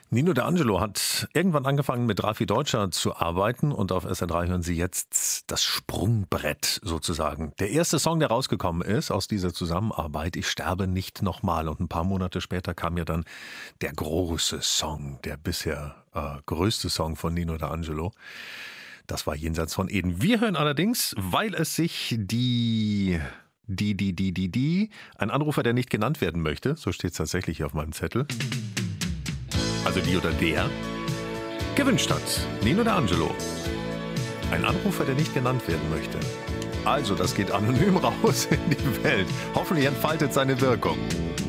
Nino D'Angelo hat irgendwann angefangen mit Raffi Deutscher zu arbeiten und auf SR3 hören Sie jetzt das Sprungbrett sozusagen. Der erste Song, der rausgekommen ist aus dieser Zusammenarbeit, Ich sterbe nicht nochmal. Und ein paar Monate später kam ja dann der große Song, der bisher größte Song von Nino D'Angelo. Das war Jenseits von Eden. Wir hören allerdings, weil es sich ein Anrufer, der nicht genannt werden möchte, so steht es tatsächlich hier auf meinem Zettel, also die oder der, gewünscht hat. Nino D'Angelo. Ein Anrufer, der nicht genannt werden möchte. Also, das geht anonym raus in die Welt. Hoffentlich entfaltet seine Wirkung.